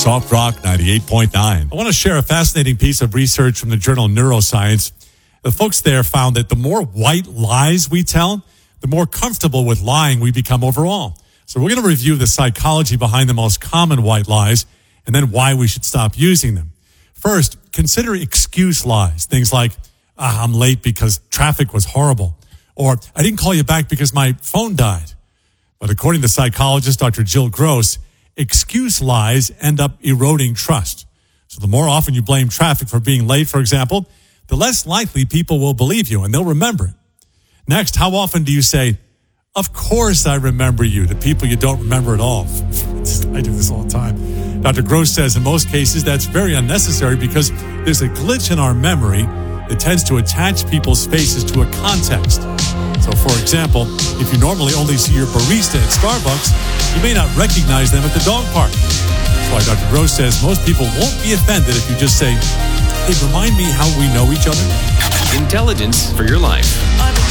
Soft Rock 98.9. I want to share a fascinating piece of research from the journal Neuroscience. The folks there found that the more white lies we tell, the more comfortable with lying we become overall. So we're going to review the psychology behind the most common white lies and then why we should stop using them. First, consider excuse lies. Things like, I'm late because traffic was horrible, or I didn't call you back because my phone died. But according to psychologist Dr. Jill Gross, excuse lies end up eroding trust. So the more often you blame traffic for being late, for example, the less likely people will believe you and they'll remember it. Next, how often do you say, of course I remember you, to people you don't remember at all? I do this all the time. Dr. Gross says in most cases that's very unnecessary because there's a glitch in our memory that tends to attach people's faces to a context. So, for example, if you normally only see your barista at Starbucks, you may not recognize them at the dog park. That's why Dr. Gross says most people won't be offended if you just say, hey, remind me how we know each other. Intelligence for your life.